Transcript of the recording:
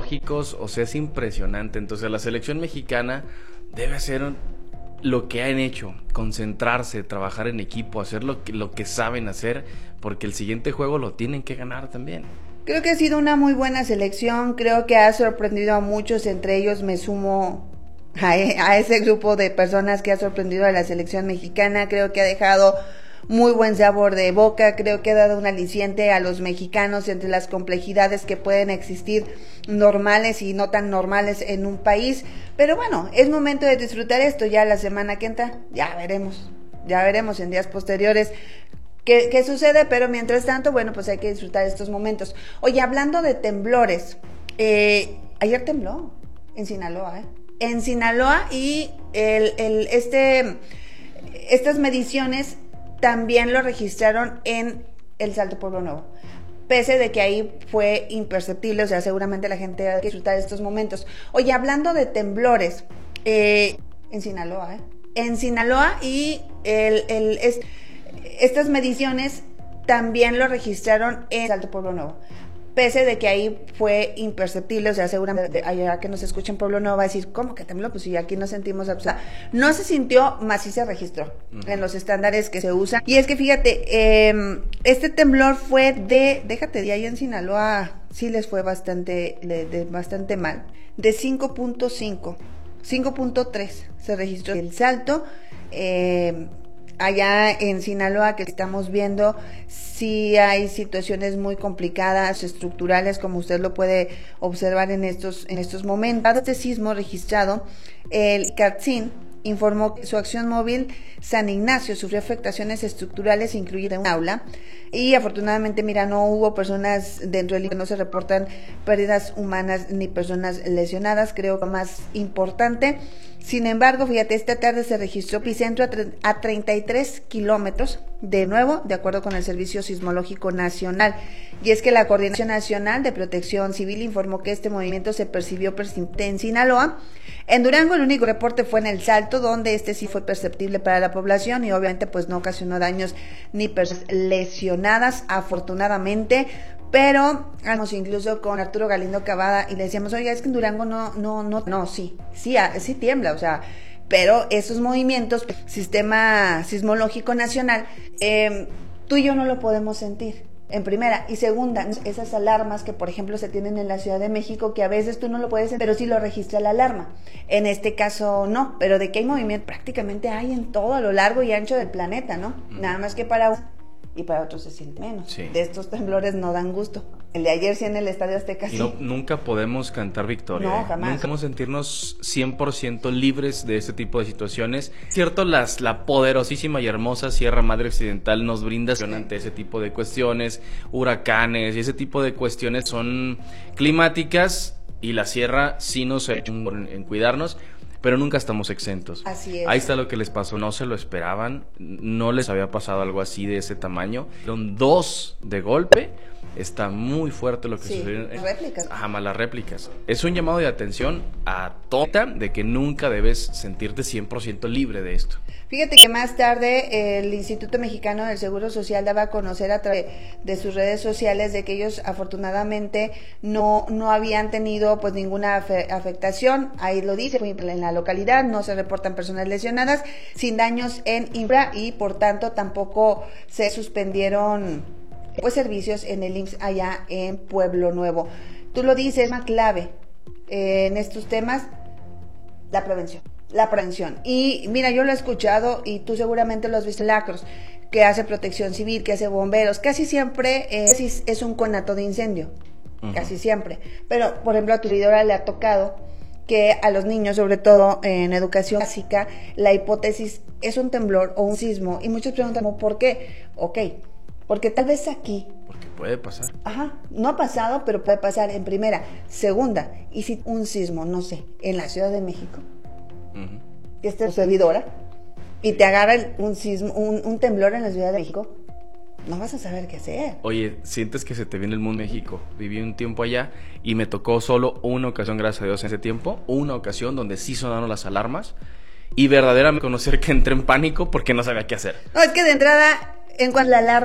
sismológicos, o sea, es impresionante. Entonces la selección mexicana debe hacer lo que han hecho, concentrarse, trabajar en equipo, hacer lo que saben hacer, porque el siguiente juego lo tienen que ganar también. Creo que ha sido una muy buena selección, creo que ha sorprendido a muchos, entre ellos me sumo a ese grupo de personas que ha sorprendido a la selección mexicana. Creo que ha dejado muy buen sabor de boca, creo que ha dado un aliciente a los mexicanos entre las complejidades que pueden existir, normales y no tan normales en un país, pero bueno, es momento de disfrutar esto. Ya la semana que entra, ya veremos en días posteriores qué sucede, pero mientras tanto, bueno, pues hay que disfrutar estos momentos. Oye, hablando de temblores, ayer tembló en Sinaloa, en Sinaloa, y estas mediciones también lo registraron en El Salto, Pueblo Nuevo, pese de que ahí fue imperceptible, o sea, seguramente la gente va a disfrutar estos momentos. Oye, hablando de temblores, en Sinaloa, y estas mediciones también lo registraron en El Salto, Pueblo Nuevo, pese de que ahí fue imperceptible, o sea, seguramente allá que nos escucha en Pueblo Nuevo va a decir, ¿cómo que tembló? Pues si aquí no sentimos, o sea, no se sintió, más sí se registró en los estándares que se usan. Y es que fíjate, este temblor fue de ahí en Sinaloa, sí les fue bastante mal, de 5.3 se registró El Salto. Allá en Sinaloa, que estamos viendo, sí hay situaciones muy complicadas, estructurales, como usted lo puede observar en estos momentos. Este sismo registrado, el CATSIN informó que su acción móvil San Ignacio sufrió afectaciones estructurales, incluida un aula, y afortunadamente, mira, no hubo personas dentro del, no se reportan pérdidas humanas ni personas lesionadas, creo que más importante. Sin embargo, fíjate, esta tarde se registró epicentro a 33 kilómetros, de nuevo, de acuerdo con el Servicio Sismológico Nacional. Y es que la Coordinación Nacional de Protección Civil informó que este movimiento se percibió persistente en Sinaloa. En Durango el único reporte fue en El Salto, donde este sí fue perceptible para la población y obviamente pues no ocasionó daños ni personas lesionadas, afortunadamente. Pero vamos incluso con Arturo Galindo Cavada y le decíamos, oiga, es que en Durango sí tiembla, o sea, pero esos movimientos, Sistema Sismológico Nacional, tú y yo no lo podemos sentir, en primera. Y segunda, esas alarmas que por ejemplo se tienen en la Ciudad de México, que a veces tú no lo puedes sentir, pero sí lo registra la alarma. En este caso no, pero de que hay movimiento prácticamente hay en todo a lo largo y ancho del planeta, ¿no? Nada más que para y para otros se siente menos. Sí. De estos temblores no dan gusto. El de ayer sí en el Estadio Azteca sí. Nunca podemos cantar victoria. No, jamás. Nunca podemos sentirnos 100% libres de este tipo de situaciones. Cierto, la poderosísima y hermosa Sierra Madre Occidental nos brinda ante ese tipo de cuestiones, huracanes y ese tipo de cuestiones son climáticas, y la sierra sí nos ha hecho en cuidarnos, pero nunca estamos exentos. Así es. Ahí está lo que les pasó, no se lo esperaban, no les había pasado algo así de ese tamaño. Fueron 2 de golpe, está muy fuerte lo que sucedió. Réplicas. Jamás las réplicas. Es un llamado de atención a toda de que nunca debes sentirte 100% libre de esto. Fíjate que más tarde el Instituto Mexicano del Seguro Social daba a conocer a través de sus redes sociales de que ellos afortunadamente no habían tenido pues ninguna afectación. Ahí lo dice, en la localidad no se reportan personas lesionadas, sin daños en infra, y por tanto tampoco se suspendieron pues servicios en el IMSS allá en Pueblo Nuevo. Tú lo dices, es una clave en estos temas, la prevención. Y mira, yo lo he escuchado y tú seguramente lo has visto en Lacros, que hace Protección Civil, que hace bomberos, casi siempre es un conato de incendio, casi siempre. Pero, por ejemplo, a tu servidora le ha tocado que a los niños, sobre todo en educación básica, la hipótesis es un temblor o un sismo, y muchos preguntan, ¿por qué? Ok, porque tal vez aquí... Porque puede pasar. Ajá, no ha pasado, pero puede pasar en primera. Segunda, y si un sismo, no sé, en la Ciudad de México, que esté tu servidora, y te agarra un sismo, un temblor en la Ciudad de México, no vas a saber qué hacer. Oye, sientes que se te viene el mundo. México, viví un tiempo allá y me tocó solo una ocasión, gracias a Dios, en ese tiempo, una ocasión donde sí sonaron las alarmas y verdaderamente conocer que entré en pánico porque no sabía qué hacer. No, es que de entrada, en cuanto a la alarma